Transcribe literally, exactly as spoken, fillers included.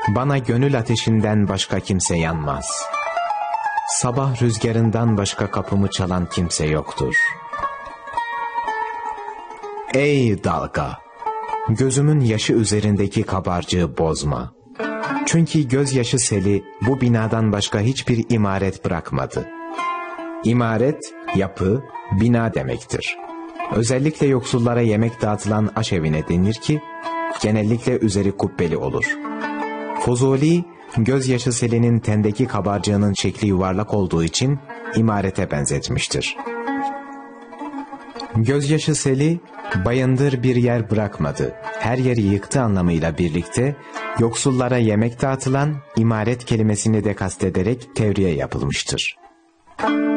Bana gönül ateşinden başka kimse yanmaz. Sabah rüzgarından başka kapımı çalan kimse yoktur. Ey dalga! Gözümün yaşı üzerindeki kabarcığı bozma. Çünkü gözyaşı seli bu binadan başka hiçbir imaret bırakmadı. İmaret, yapı, bina demektir. Özellikle yoksullara yemek dağıtılan aşevine denir ki, genellikle üzeri kubbeli olur. Fuzuli, gözyaşı selinin tendeki kabarcığının şekli yuvarlak olduğu için imarete benzetmiştir. Gözyaşı seli, bayındır bir yer bırakmadı, her yeri yıktı anlamıyla birlikte, yoksullara yemek dağıtılan imaret kelimesini de kastederek tevriye yapılmıştır.